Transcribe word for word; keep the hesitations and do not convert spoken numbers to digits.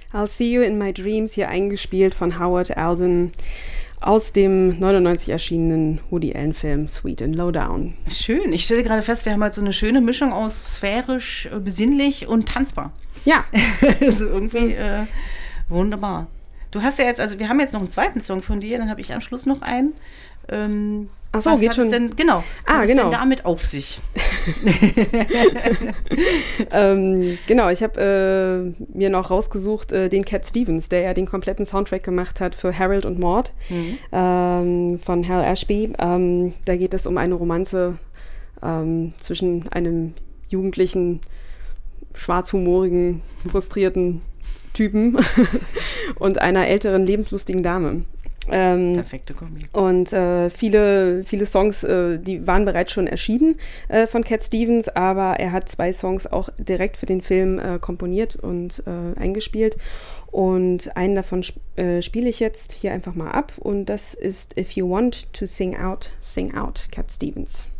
I'll See You in My Dreams, hier eingespielt von Howard Alden aus dem neunundneunzig erschienenen Woody Allen-Film Sweet and Lowdown. Schön. Ich stelle gerade fest, wir haben halt so eine schöne Mischung aus sphärisch, besinnlich und tanzbar. Ja. Also irgendwie äh, wunderbar. Du hast ja jetzt, also wir haben jetzt noch einen zweiten Song von dir, dann habe ich am Schluss noch einen. Ähm, Ach so, was geht hat schon. es denn, genau, was Ah, hat es genau. denn damit auf sich? ähm, genau, ich habe äh, mir noch rausgesucht, äh, den Cat Stevens, der ja den kompletten Soundtrack gemacht hat für Harold und Maude Mhm. ähm, von Hal Ashby. Ähm, da geht es um eine Romanze ähm, zwischen einem jugendlichen, schwarzhumorigen, frustrierten Typen und einer älteren, lebenslustigen Dame. Ähm, Perfekte Kombi. Und äh, viele, viele Songs, äh, die waren bereits schon erschienen äh, von Cat Stevens, aber er hat zwei Songs auch direkt für den Film äh, komponiert und äh, eingespielt. Und einen davon sp- äh, spiele ich jetzt hier einfach mal ab. Und das ist If You Want to Sing Out, Sing Out, Cat Stevens.